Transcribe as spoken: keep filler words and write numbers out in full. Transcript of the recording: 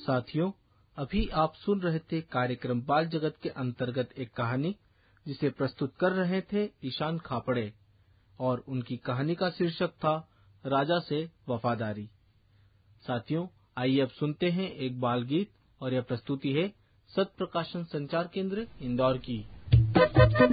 साथियों, अभी आप सुन रहे थे कार्यक्रम बाल जगत के अंतर्गत एक कहानी, जिसे प्रस्तुत कर रहे थे ईशान खापड़े, और उनकी कहानी का शीर्षक था राजा से वफादारी। साथियों, आइए अब सुनते हैं एक बाल गीत, और यह प्रस्तुति है सत्य प्रकाशन संचार केंद्र इंदौर की।